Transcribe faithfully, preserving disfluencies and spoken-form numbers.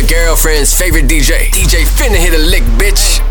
your girlfriend's favorite D J. D J finna hit a lick, bitch.